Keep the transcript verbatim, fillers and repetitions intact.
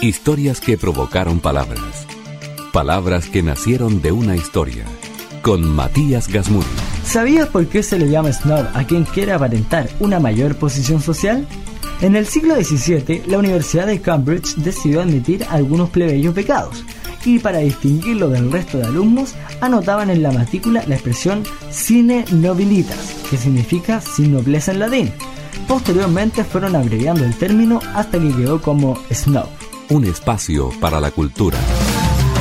Historias que provocaron palabras. Palabras que nacieron de una historia. Con Matías Gasmuri. ¿Sabías por qué se le llama snob a quien quiere aparentar una mayor posición social? En el siglo diecisiete, la Universidad de Cambridge decidió admitir algunos plebeyos becados, y para distinguirlo del resto de alumnos, anotaban en la matrícula la expresión sine nobilitas, que significa sin nobleza en latín. Posteriormente fueron abreviando el término hasta que quedó como snob. Un espacio para la cultura.